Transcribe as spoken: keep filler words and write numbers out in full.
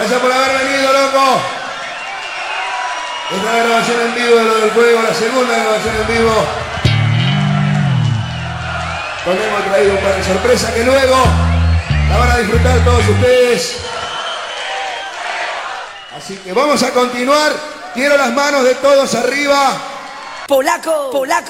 Gracias por haber venido, loco. Esta es la grabación en vivo de Lo del Juego, la segunda grabación en vivo. Donde hemos traído un par de sorpresas que luego la van a disfrutar todos ustedes. Así que vamos a continuar. Quiero las manos de todos arriba. Polaco, polaco.